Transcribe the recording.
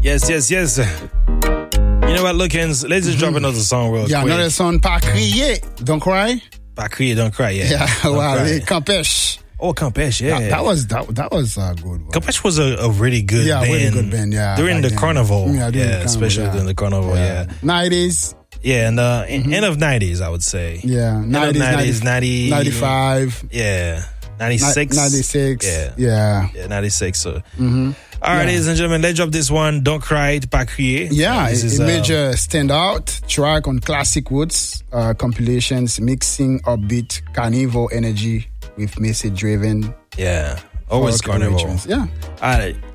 Yes. You know what, Lookins? Let's just drop another song real quick. Yeah, another song, Pas crier, Don't Cry. Pas crier, Don't Cry, yeah. Yeah, wow, Cry. Campeche. Oh, Campeche, yeah. That was a good one. Campeche was a really good band. Really good band, yeah. During the carnival. Yeah, especially during the carnival, yeah. 90s. Yeah, and end of 90s, I would say. Yeah, 90s, 90, 95. Yeah, 96. 96. Yeah, 96. So. All right, ladies and gentlemen, let's drop this one. Don't Cry, Pas crier. Yeah, it made a standout track on Classic Woods compilations, mixing upbeat carnival energy with message driven. Yeah, always carnival. Yeah. All right.